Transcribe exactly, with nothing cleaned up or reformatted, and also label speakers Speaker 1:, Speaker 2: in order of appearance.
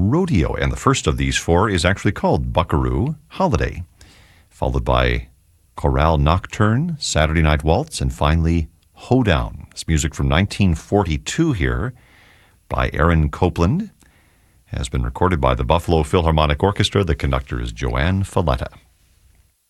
Speaker 1: Rodeo. And the first of these four is actually called Buckaroo Holiday, followed by Chorale Nocturne, Saturday Night Waltz, and finally Hoedown. It's music from nineteen forty-two here by Aaron Copland. Has been recorded by the Buffalo Philharmonic Orchestra. The conductor is Joanne Falletta.